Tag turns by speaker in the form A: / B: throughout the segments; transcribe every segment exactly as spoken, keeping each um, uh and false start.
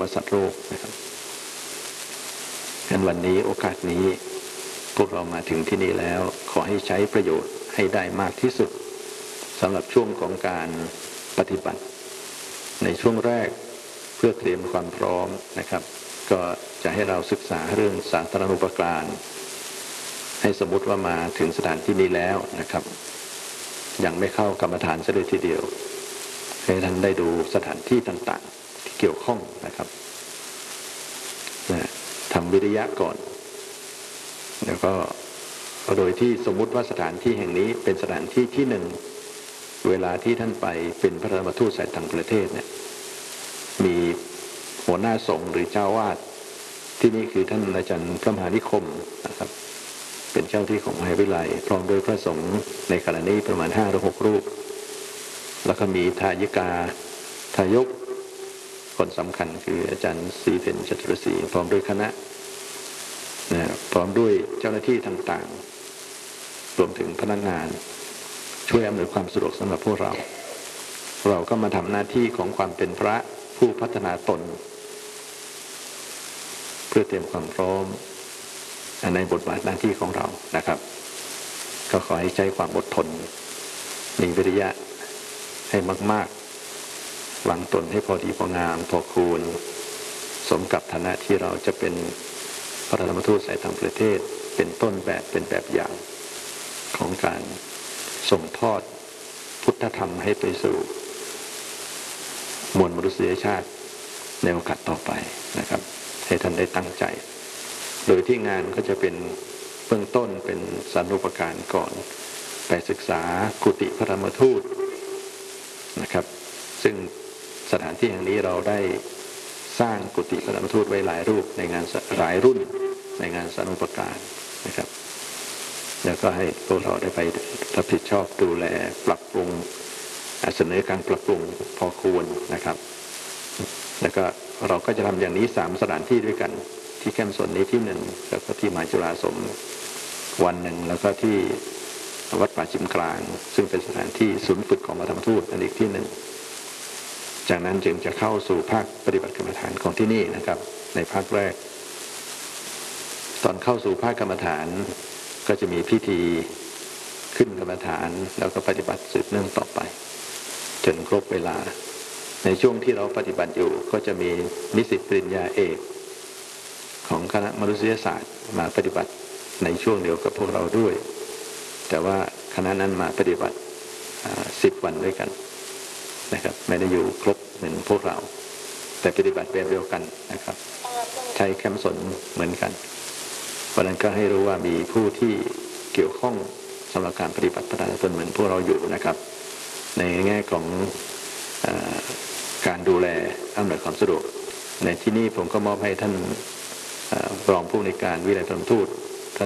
A: ว่าสัตว์โลกนะครับงั้นวันนี้โอกาสนี้พวกเรามาถึงที่นี่แล้วขอให้ใช้ประโยชน์ให้ได้มากที่สุดสำหรับช่วงของการปฏิบัติในช่วงแรกเพื่อเตรียมความพร้อมนะครับก็จะให้เราศึกษาเรื่องสาธารณูปการให้สมมุติว่ามาถึงสถานที่นี้แล้วนะครับยังไม่เข้ากรรมฐานซะเลยทีเดียวให้ท่านได้ดูสถานที่ต่างๆที่เกี่ยวข้องนะครับทำวิริยะก่อนแล้วก็โดยที่สมมุติว่าสถานที่แห่งนี้เป็นสถานที่ที่หนึ่งเวลาที่ท่านไปเป็นพระธรรมทูตสายต่างประเทศเนี่ยมีหัวหน้าสงฆ์หรือเจ้าวาดที่นี่คือท่านอาจารย์พระมหานิคมนะครับเป็นเจ้าที่ของมหาวิทยาลัยพร้อมโดยพระสงฆ์ในขณะนี้ประมาณห้าหรือหกรูปแล้วก็มีทายิกาทายกคนสำคัญคืออาจารย์ศรีเพ็ญจตุรศรีพร้อมด้วยคณะนะพร้อมด้วยเจ้าหน้าที่ต่างๆรวมถึงพนักงานช่วยอำนวยความสะดวกสำหรับพวกเราเราก็มาทำหน้าที่ของความเป็นพระผู้พัฒนาตนเพื่อเตรียมความพร้อมในบทบาทหน้าที่ของเรานะครับก็ขอให้ใช้ความอดทนมีวิริยะให้มากๆวางตนให้พอดีพองามพอควรสมกับฐานะที่เราจะเป็นพระธรรมทูตสายต่างประเทศเป็นต้นแบบเป็นแบบอย่างของการส่งทอดพุทธธรรมให้ไปสู่มวลมนุษยชาติในโอกาสต่อไปนะครับให้ท่านได้ตั้งใจโดยที่งานก็จะเป็นเบื้องต้นเป็นสาธารณูปการก่อนไปศึกษากุฏิพระธรรมทูตนะครับซึ่งสถานที่แห่งนี้เราได้สร้างกุฏิพระธรรมทูตไว้หลายรูปในงานหลายรุ่นในงานสาธารณูปการนะครับแล้วก็ให้พวกเราได้ไปรับผิดชอบดูแลปรับปรุงเสนอการปรับปรุงพอควรนะครับแล้วก็เราก็จะทำอย่างนี้สามสถานที่ด้วยกันที่แคมป์ส่วนนี้ที่หนึ่งแล้วก็ที่มหาจุฬาสมวันหนึ่งแล้วก็ที่วัดป่าชิมกลางซึ่งเป็นสถานที่ศูนย์ฝึกของพระธรรมทูตอีกที่หนึ่งจากนั้นจึงจะเข้าสู่ภาคปฏิบัติกรรมฐานของที่นี่นะครับในภาคแรกตอนเข้าสู่ภาคกรรมฐานก็จะมีพิธีขึ้นกรรมฐานแล้วก็ปฏิบัติสืบเนื่องต่อไปจนครบเวลาในช่วงที่เราปฏิบัติอยู่ก็จะมีนิสิตปริญญาเอกของคณะมนุษยศาสตร์มาปฏิบัติในช่วงเดียวกับพวกเราด้วยแต่ว่าคณะนั้นมาปฏิบัติสิบวันด้วยกันนะครับไม่ได้อยู่ครบเหมือนพวกเราแต่ปฏิบัติแบบเดียวกันนะครับใช้แคมป์สนเหมือนกันเพราะนั้นก็ให้รู้ว่ามีผู้ที่เกี่ยวข้องสำหรับการปฏิบัติพัฒนาตนเหมือนพวกเราอยู่นะครับในแง่ของเอ่อการดูแลอำนวยความสะดวกในที่นี้ผมก็มอบให้ท่านรองผู้อำนวยการวิทยาลัยธรรมทูตท่าน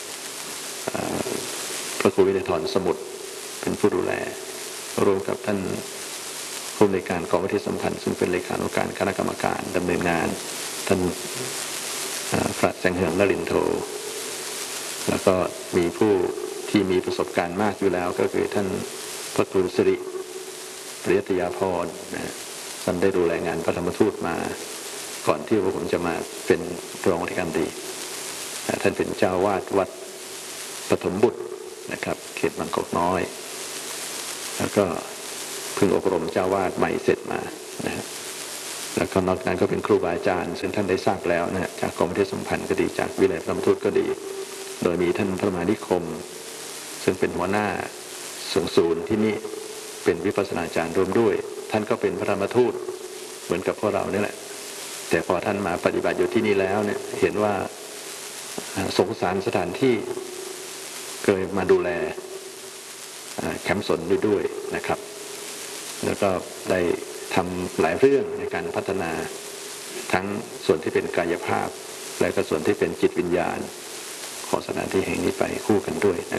A: พระครูวินัยธรสมุทรเป็นผู้ดูแลรวมกับท่านผู้อำนวยการกองวิทยาสัมพันธ์ซึ่งเป็นเลขานุการคณะกรรมการดำเนินงานท่านพระแสงเหืองนรินทร์โทแล้วก็มีผู้ที่มีประสบการณ์มากอยู่แล้วก็คือท่านพระครูสิริปริยติยาภรณ์นะท่านได้ดูแลงานพระธรรมทูตมาก่อนที่พวกผมจะมาเป็นรองอธิการบดีท่านเป็นเจ้าวาดวัดปฐมบุตรนะครับเขตบางกอกน้อยแล้วก็เพิ่งอบรมเจ้าวาดใหม่เสร็จมานะฮะแล้วก็นอกนั้นก็เป็นครูบาอาจารย์ซึ่งท่านได้ทราบแล้วนะฮะจากกรมวิทยาสัมพันธ์ก็ดีจากวิทยาลัยธรรมทูตก็ดีโดยมีท่านพระมหานิคมซึ่งเป็นหัวหน้าสูงศูนย์ที่นี่เป็นวิปัสสนาจารย์รวมด้วยท่านก็เป็นพระธรรมทูตเหมือนกับพวกเรานี่แหละแต่พอท่านมาปฏิบัติอยู่ที่นี่แล้วเนี่ยเห็นว่าสงสารสถานที่ก็เลยมาดูแลแคมป์สนด้วยด้วยนะครับแล้วก็ได้ทำหลายเรื่องในการพัฒนาทั้งส่วนที่เป็นกายภาพและก็ส่วนที่เป็นจิตวิญญาณของสถานที่แห่งนี้ไปคู่กันด้วยนะครับ